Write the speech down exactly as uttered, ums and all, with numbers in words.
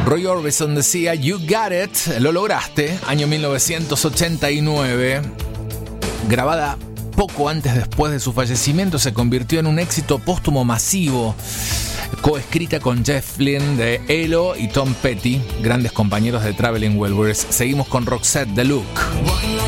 Roy Orbison decía You Got It, lo lograste, año mil novecientos ochenta y nueve. Grabada poco antes después de su fallecimiento, se convirtió en un éxito póstumo masivo. Coescrita con Jeff Lynne de Elo y Tom Petty, grandes compañeros de Traveling Wilburys. Seguimos con Roxette, The Look.